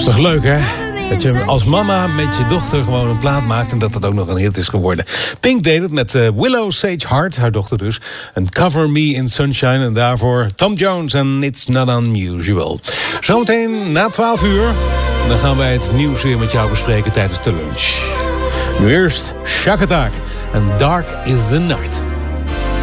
is toch leuk, hè? Dat je als mama met je dochter gewoon een plaat maakt en dat dat ook nog een hit is geworden. Pink deed het met Willow Sage Hart, haar dochter dus. En Cover Me in Sunshine. En daarvoor Tom Jones en It's Not Unusual. Zometeen na 12 uur. En dan gaan wij het nieuws weer met jou bespreken tijdens de lunch. Nu eerst Shack Attack en Dark is the Night.